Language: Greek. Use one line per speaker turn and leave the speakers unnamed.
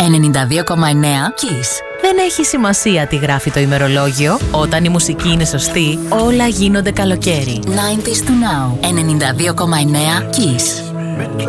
Kiss. Δεν έχει σημασία τι γράφει το ημερολόγιο. Όταν η μουσική είναι σωστή, όλα γίνονται καλοκαίρι. 90s to now. 92,9 Kiss.